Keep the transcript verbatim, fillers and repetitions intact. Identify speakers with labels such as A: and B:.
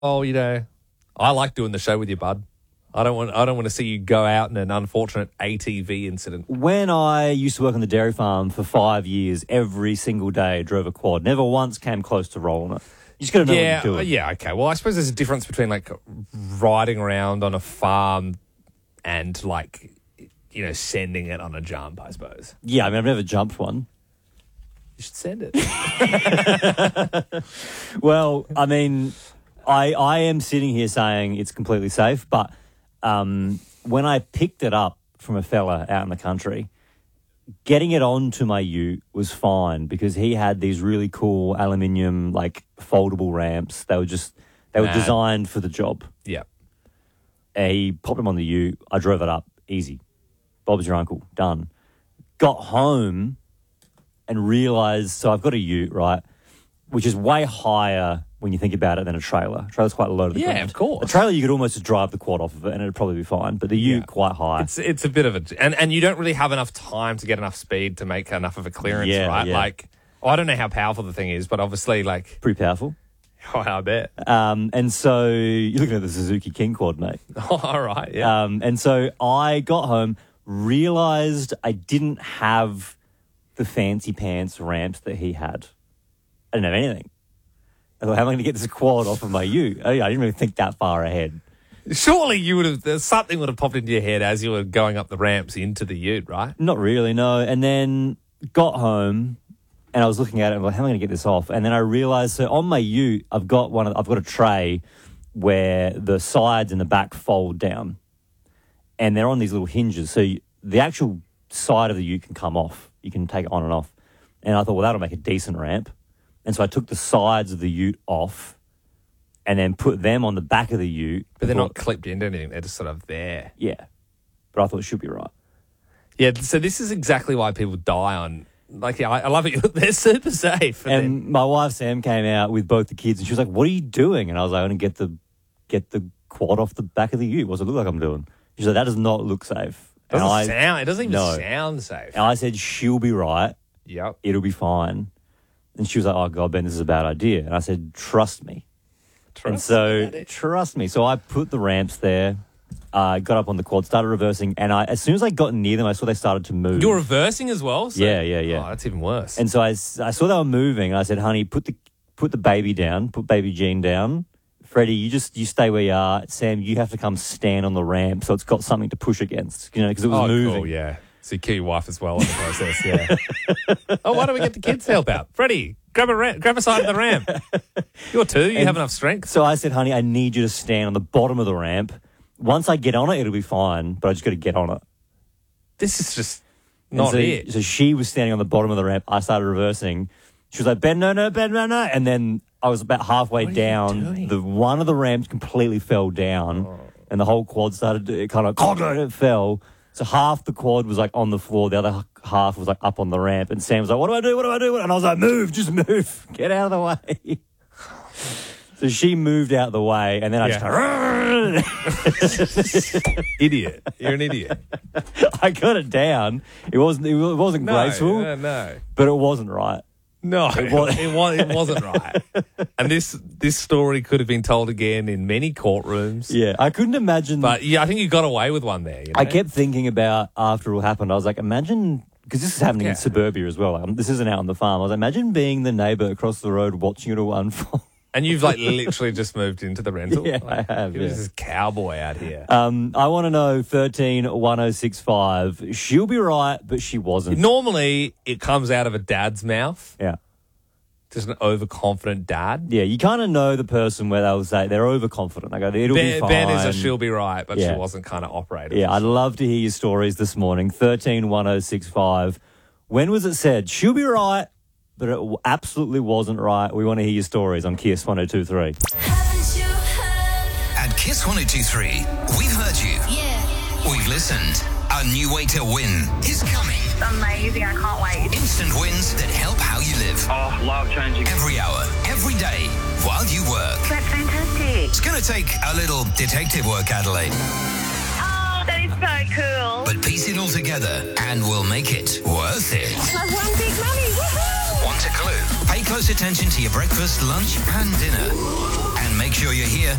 A: oh, you know, I like doing the show with you, bud. I don't want I don't want to see you go out in an unfortunate A T V incident.
B: When I used to work on the dairy farm for five years, every single day I drove a quad. Never once came close to rolling it. You just got to know
A: yeah,
B: what you're doing.
A: Yeah, okay. Well, I suppose there's a difference between, like, riding around on a farm and, like, you know, sending it on a jump, I suppose.
B: Yeah, I mean, I've never jumped one.
A: You should send it.
B: Well, I mean, I I am sitting here saying it's completely safe, but um, when I picked it up from a fella out in the country, getting it onto my ute was fine because he had these really cool aluminium, like, foldable ramps. They were just, they were
A: Mad.
B: designed for the job.
A: Yeah.
B: And he popped them on the ute. I drove it up. Easy. Bob's your uncle. Done. Got home and realised, so I've got a ute, right, which is way higher when you think about it than a trailer. A trailer's quite low to the
A: Yeah,
B: ground.
A: of course.
B: A trailer, you could almost just drive the quad off of it and it'd probably be fine, but the ute,
A: Yeah.
B: quite high.
A: It's it's a bit of a... And, and you don't really have enough time to get enough speed to make enough of a clearance,
B: Yeah,
A: right?
B: yeah.
A: Like, oh, I don't know how powerful the thing is, but obviously, like...
B: Pretty powerful.
A: Oh, I bet.
B: Um, and so you're looking at the Suzuki King quad, mate.
A: Oh, all right, yeah.
B: Um, and so I got home, realised I didn't have the fancy pants ramps that he had. I didn't have anything. I thought, how am I going to get this quad off of my ute? I didn't really think that far ahead.
A: Surely you would have... there's Something would have popped into your head as you were going up the ramps into the ute, right?
B: Not really, no. And then got home and I was looking at it and I'm like, how am I going to get this off? And then I realised, so on my ute, I've got one. Of, I've got a tray where the sides and the back fold down, and they're on these little hinges. So you, the actual side of the ute can come off. You can take it on and off. And I thought, well, that'll make a decent ramp. And so I took the sides of the ute off and then put them on the back of the ute.
A: But they're
B: Thought,
A: not clipped into anything. They're just sort of there.
B: Yeah. But I thought it should be right.
A: Yeah, so this is exactly why people die on... Like, yeah, I, I love it. They're super safe.
B: And
A: then,
B: my wife, Sam, came out with both the kids and she was like, what are you doing? And I was like, I'm going to get the, get the quad off the back of the ute. What's it look like I'm doing? She's like, that does not look safe.
A: it doesn't
B: and I,
A: sound... It doesn't even
B: no.
A: sound safe.
B: And I said, she'll be right.
A: Yep.
B: It'll be fine. And she was like, oh, God, Ben, this is a bad idea. And I said, trust me.
A: Trust
B: and so,
A: me,
B: trust me. So I put the ramps there, uh, got up on the quad, started reversing, and I, as soon as I got near them, I saw they started to move.
A: You're reversing as well? So,
B: Yeah, yeah, yeah.
A: Oh, that's even worse.
B: And so I, s- I saw they were moving, and I said, honey, put the put the baby down, put baby Jean down. Freddie, you just you stay where you are. Sam, you have to come stand on the ramp so it's got something to push against, you know, because it was
A: oh,
B: moving.
A: cool, yeah. So you kill your wife as well in the process, yeah. Oh, why don't we get the kids to help out? Freddie, grab a ramp, grab a side of the ramp. You're two, you
B: And
A: have enough strength.
B: So I said, honey, I need you to stand on the bottom of the ramp. Once I get on it, it'll be fine, but I just got to get on it.
A: This is just
B: And
A: not
B: so,
A: it.
B: So she was standing on the bottom of the ramp. I started reversing. She was like, Ben, no, no, Ben, no, no. And then I was about halfway
A: What are you
B: down.
A: doing?
B: The one of the ramps completely fell down, and the whole quad started to kind of it fell. So half the quad was like on the floor, the other half was like up on the ramp. And Sam was like, "What do I do? What do I do?" And I was like, "Move, just move, get out of the way." So she moved out of the way, and then I
A: Yeah.
B: just
A: Idiot. You're an idiot.
B: I got it down. It wasn't it wasn't
A: No,
B: graceful,
A: no, no.
B: but it wasn't right.
A: No, it,
B: was-
A: was, it wasn't right. And this this story could have been told again in many courtrooms.
B: Yeah, I couldn't imagine.
A: But yeah, I think you got away with one there. You know?
B: I kept thinking about after it all happened. I was like, imagine, because this is happening
A: Yeah.
B: in suburbia as well. Um, this isn't out on the farm. I was like, imagine being the neighbour across the road watching it all unfold.
A: And you've like literally just moved into the rental.
B: Yeah,
A: like,
B: I have,
A: You're
B: yeah.
A: just this cowboy out here.
B: Um, I want to know thirteen one oh six five. She'll be right, but she wasn't.
A: Normally, it comes out of a dad's mouth.
B: Yeah.
A: Just an overconfident dad.
B: Yeah, you kind of know the person where they'll say they're overconfident. They go, it'll be
A: Ben,
B: fine.
A: ben is a she'll be right, but
B: Yeah.
A: she wasn't kind of operating.
B: Yeah, I'd love to hear your stories this morning. thirteen one oh six five. When was it said? She'll be right, but it absolutely wasn't right. We want to hear your stories on Kiss one oh two three.
C: Haven't you heard?
D: At Kiss one oh two three, we've heard you.
C: Yeah.
D: We've listened. A new way to win is coming.
E: Amazing, I can't wait.
D: Instant wins that help how you live.
F: Oh, life changing.
D: Every hour, every day, while you work.
E: That's fantastic.
D: It's going to take a little detective work, Adelaide.
E: Oh, that is so cool.
D: But piece it all together and we'll make it worth it.
E: Like one big money. Woohoo!
D: Want a clue? Pay close attention to your breakfast, lunch and dinner. And Make sure you're here